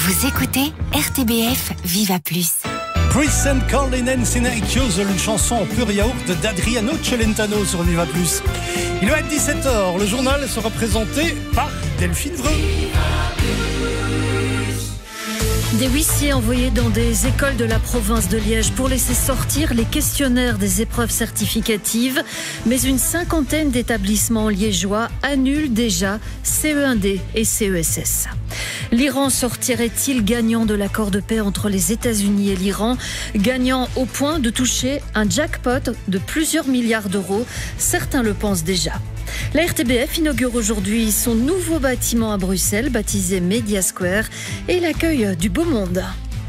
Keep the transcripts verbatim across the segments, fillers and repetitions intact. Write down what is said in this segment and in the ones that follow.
Vous écoutez R T B F Viva Plus. Prison Carlinen Sinaikios, une chanson en pur yaourt d'Adriano Celentano sur Viva Plus. Il va être dix-sept heures, le journal sera présenté par Delphine Vreux. Des huissiers envoyés dans des écoles de la province de Liège pour laisser sortir les questionnaires des épreuves certificatives. Mais une cinquantaine d'établissements liégeois annulent déjà C E un D et C E S S. L'Iran sortirait-il gagnant de l'accord de paix entre les États-Unis et l'Iran? Gagnant au point de toucher un jackpot de plusieurs milliards d'euros. Certains le pensent déjà. La R T B F inaugure aujourd'hui son nouveau bâtiment à Bruxelles, baptisé Media Square, et l'accueil du beau monde.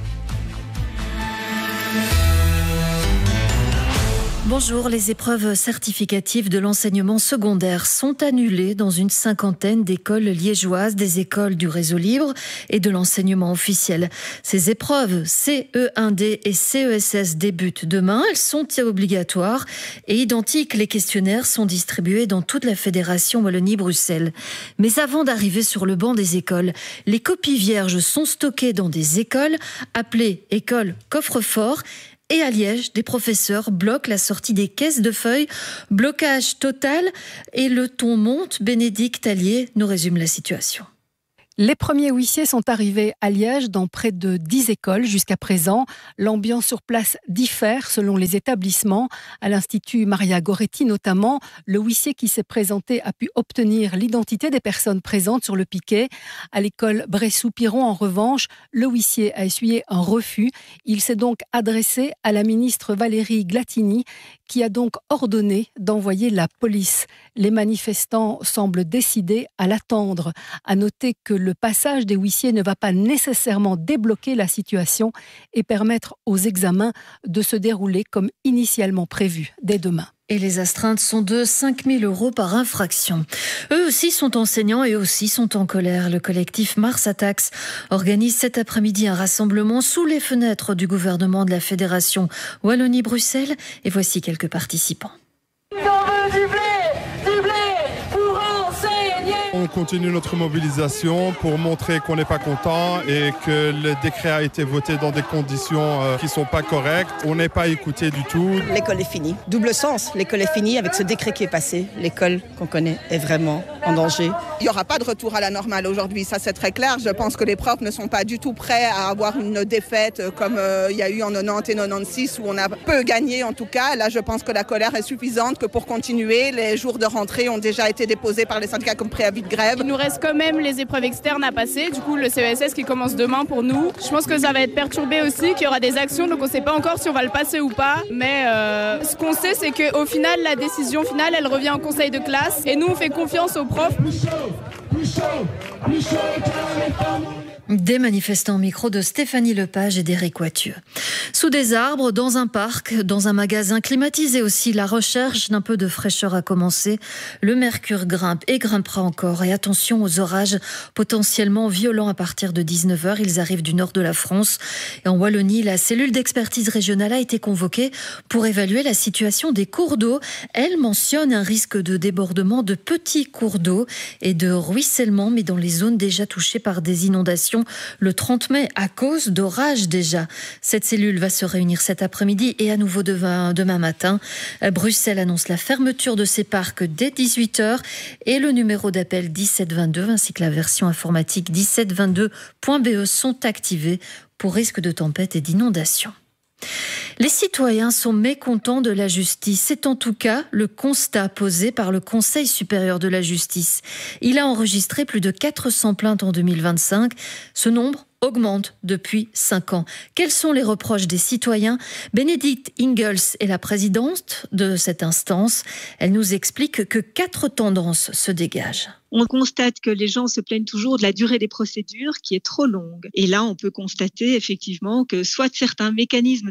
Bonjour, les épreuves certificatives de l'enseignement secondaire sont annulées dans une cinquantaine d'écoles liégeoises, des écoles du réseau libre et de l'enseignement officiel. Ces épreuves C E un D et C E S S débutent demain. Elles sont obligatoires et identiques. Les questionnaires sont distribués dans toute la fédération Wallonie-Bruxelles. Mais avant d'arriver sur le banc des écoles, les copies vierges sont stockées dans des écoles appelées écoles coffre-fort. Et à Liège, des professeurs bloquent la sortie des caisses de feuilles. Blocage total et le ton monte. Bénédicte Allier nous résume la situation. Les premiers huissiers sont arrivés à Liège dans près de dix écoles jusqu'à présent. L'ambiance sur place diffère selon les établissements. À l'Institut Maria Goretti notamment, le huissier qui s'est présenté a pu obtenir l'identité des personnes présentes sur le piquet. À l'école Bressou-Piron, en revanche, le huissier a essuyé un refus. Il s'est donc adressé à la ministre Valérie Glatini, qui a donc ordonné d'envoyer la police. Les manifestants semblent décidés à l'attendre. À noter que le passage des huissiers ne va pas nécessairement débloquer la situation et permettre aux examens de se dérouler comme initialement prévu dès demain. Et les astreintes sont de cinq mille euros par infraction. Eux aussi sont enseignants et aussi sont en colère. Le collectif Mars Attacks organise cet après-midi un rassemblement sous les fenêtres du gouvernement de la Fédération Wallonie-Bruxelles. Et voici quelques participants. On continue notre mobilisation pour montrer qu'on n'est pas content et que le décret a été voté dans des conditions euh, qui ne sont pas correctes. On n'est pas écouté du tout. L'école est finie. Double sens, l'école est finie avec ce décret qui est passé. L'école qu'on connaît est vraiment en danger. Il n'y aura pas de retour à la normale aujourd'hui, ça c'est très clair. Je pense que les profs ne sont pas du tout prêts à avoir une défaite comme euh, il y a eu en quatre-vingt-dix et quatre-vingt-seize où on a peu gagné en tout cas. Là je pense que la colère est suffisante que pour continuer. Les jours de rentrée ont déjà été déposés par les syndicats comme préavis de grève. Il nous reste quand même les épreuves externes à passer, du coup le C E S S qui commence demain pour nous. Je pense que ça va être perturbé aussi, qu'il y aura des actions, donc on ne sait pas encore si on va le passer ou pas. Mais euh, ce qu'on sait, c'est qu'au final, la décision finale, elle revient au conseil de classe. Et nous, on fait confiance aux profs. Des manifestants au micro de Stéphanie Lepage et d'Éric Wathieu. Sous des arbres, dans un parc, dans un magasin climatisé aussi, la recherche d'un peu de fraîcheur a commencé. Le mercure grimpe et grimpera encore. Et attention aux orages potentiellement violents à partir de dix-neuf heures. Ils arrivent du nord de la France. Et en Wallonie, la cellule d'expertise régionale a été convoquée pour évaluer la situation des cours d'eau. Elle mentionne un risque de débordement de petits cours d'eau et de ruissellement, mais dans les zones déjà touchées par des inondations le trente mai à cause d'orages déjà. Cette cellule va se réunir cet après-midi et à nouveau demain, demain matin. Bruxelles annonce la fermeture de ses parcs dès dix-huit heures et le numéro d'appel dix-sept vingt-deux ainsi que la version informatique dix-sept vingt-deux point b e sont activés pour risque de tempête et d'inondation. Les citoyens sont mécontents de la justice. C'est en tout cas le constat posé par le Conseil supérieur de la justice. Il a enregistré plus de quatre cents plaintes en deux mille vingt-cinq. Ce nombre augmente depuis cinq ans. Quels sont les reproches des citoyens? Bénédicte Ingels est la présidente de cette instance. Elle nous explique que quatre tendances se dégagent. On constate que les gens se plaignent toujours de la durée des procédures qui est trop longue. Et là, on peut constater effectivement que soit certains mécanismes de procédure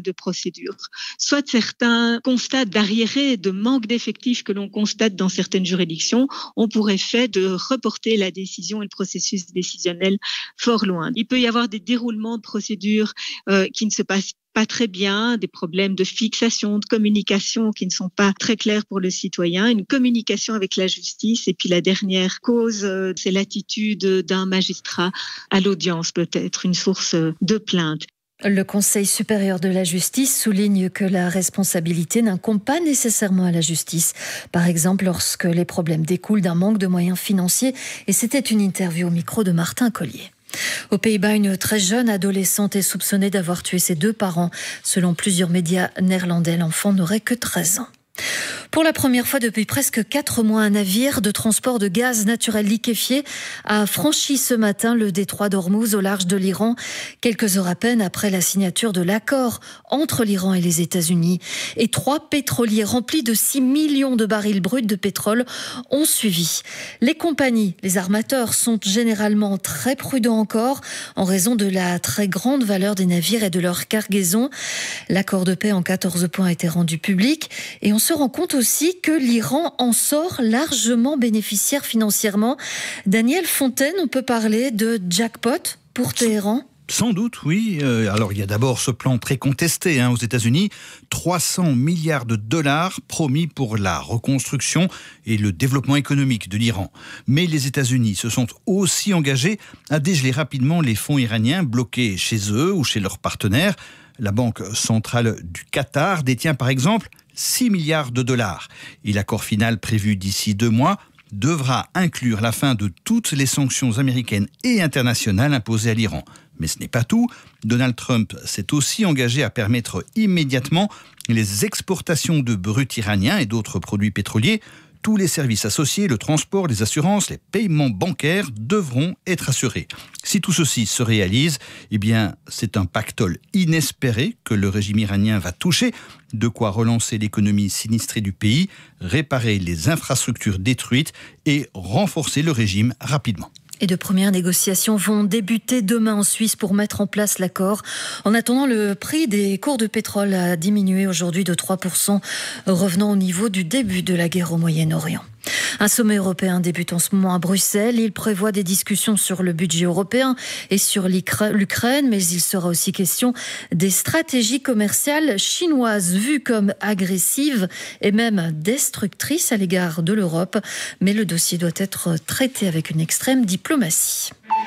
procédures. Soit certains constats d'arriérés, de manque d'effectifs que l'on constate dans certaines juridictions ont pour effet de reporter la décision et le processus décisionnel fort loin. Il peut y avoir des déroulements de procédures euh, qui ne se passent pas très bien, des problèmes de fixation, de communication qui ne sont pas très clairs pour le citoyen, une communication avec la justice. Et puis la dernière cause, c'est l'attitude d'un magistrat à l'audience, peut-être une source de plainte. Le Conseil supérieur de la justice souligne que la responsabilité n'incombe pas nécessairement à la justice. Par exemple, lorsque les problèmes découlent d'un manque de moyens financiers. Et c'était une interview au micro de Martin Collier. Aux Pays-Bas, une très jeune adolescente est soupçonnée d'avoir tué ses deux parents. Selon plusieurs médias néerlandais, l'enfant n'aurait que treize ans. Pour la première fois depuis presque quatre mois, un navire de transport de gaz naturel liquéfié a franchi ce matin le détroit d'Ormuz au large de l'Iran, quelques heures à peine après la signature de l'accord entre l'Iran et les États-Unis. Et trois pétroliers remplis de six millions de barils bruts de pétrole ont suivi. Les compagnies, les armateurs sont généralement très prudents encore en raison de la très grande valeur des navires et de leur cargaison. L'accord de paix en quatorze points a été rendu public et on se rend compte aussi que l'Iran en sort largement bénéficiaire financièrement. Daniel Fontaine, on peut parler de jackpot pour Téhéran ? Sans doute, oui. Alors, il y a d'abord ce plan très contesté hein, aux États-Unis. trois cents milliards de dollars promis pour la reconstruction et le développement économique de l'Iran. Mais les États-Unis se sont aussi engagés à dégeler rapidement les fonds iraniens bloqués chez eux ou chez leurs partenaires. La Banque centrale du Qatar détient par exemple six milliards de dollars. Et l'accord final prévu d'ici deux mois devra inclure la fin de toutes les sanctions américaines et internationales imposées à l'Iran. Mais ce n'est pas tout. Donald Trump s'est aussi engagé à permettre immédiatement les exportations de brut iranien et d'autres produits pétroliers. Tous les services associés, le transport, les assurances, les paiements bancaires devront être assurés. Si tout ceci se réalise, eh bien, c'est un pactole inespéré que le régime iranien va toucher, de quoi relancer l'économie sinistrée du pays, réparer les infrastructures détruites et renforcer le régime rapidement. Et de premières négociations vont débuter demain en Suisse pour mettre en place l'accord. En attendant, le prix des cours de pétrole a diminué aujourd'hui de trois pour cent, revenant au niveau du début de la guerre au Moyen-Orient. Un sommet européen débute en ce moment à Bruxelles. Il prévoit des discussions sur le budget européen et sur l'Ukraine, mais il sera aussi question des stratégies commerciales chinoises vues comme agressives et même destructrices à l'égard de l'Europe. Mais le dossier doit être traité avec une extrême diplomatie.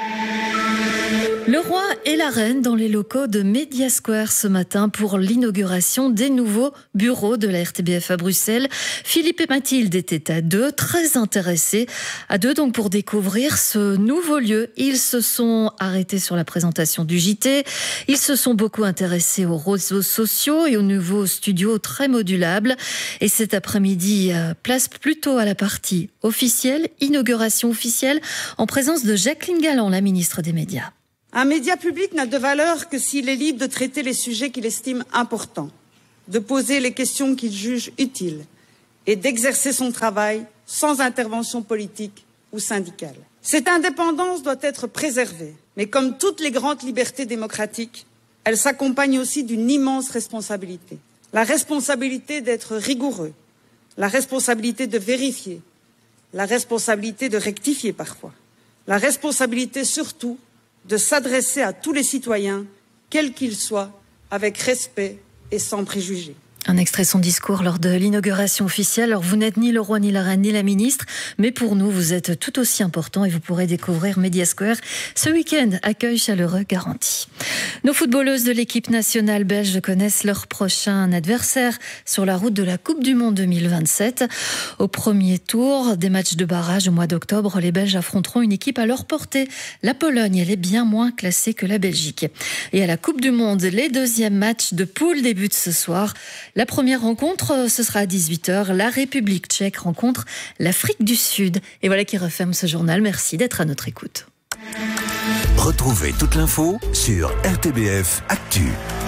Le roi et la reine dans les locaux de Media Square ce matin pour l'inauguration des nouveaux bureaux de la R T B F à Bruxelles. Philippe et Mathilde étaient à deux, très intéressés. À deux donc pour découvrir ce nouveau lieu. Ils se sont arrêtés sur la présentation du J T. Ils se sont beaucoup intéressés aux réseaux sociaux et aux nouveaux studios très modulables. Et cet après-midi, place plutôt à la partie officielle, inauguration officielle, en présence de Jacqueline Galland, la ministre des Médias. Un média public n'a de valeur que s'il est libre de traiter les sujets qu'il estime importants, de poser les questions qu'il juge utiles et d'exercer son travail sans intervention politique ou syndicale. Cette indépendance doit être préservée, mais comme toutes les grandes libertés démocratiques, elle s'accompagne aussi d'une immense responsabilité. La responsabilité d'être rigoureux, la responsabilité de vérifier, la responsabilité de rectifier parfois, la responsabilité surtout de s'adresser à tous les citoyens, quels qu'ils soient, avec respect et sans préjugés. Un extrait de son discours lors de l'inauguration officielle. Alors vous n'êtes ni le roi, ni la reine, ni la ministre, mais pour nous, vous êtes tout aussi important et vous pourrez découvrir Media Square ce week-end. Accueil chaleureux garanti. Nos footballeuses de l'équipe nationale belge connaissent leur prochain adversaire sur la route de la Coupe du Monde deux mille vingt-sept. Au premier tour des matchs de barrage au mois d'octobre, les Belges affronteront une équipe à leur portée. La Pologne, elle est bien moins classée que la Belgique. Et à la Coupe du Monde, les deuxièmes matchs de poule débutent ce soir. La première rencontre, ce sera à dix-huit heures. La République tchèque rencontre l'Afrique du Sud. Et voilà qui referme ce journal. Merci d'être à notre écoute. Retrouvez toute l'info sur R T B F Actu.